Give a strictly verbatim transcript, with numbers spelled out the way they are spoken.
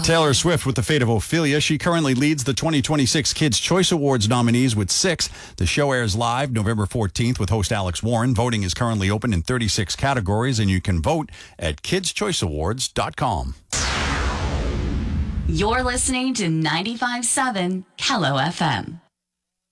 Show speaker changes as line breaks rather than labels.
Taylor Swift with The Fate of Ophelia. She currently leads the twenty twenty-six Kids' Choice Awards nominees with six. The show airs live November fourteenth with host Alex Warren. Voting is currently open in thirty-six categories, and you can vote at kids choice awards dot com.
You're listening to ninety-five point seven Hello F M.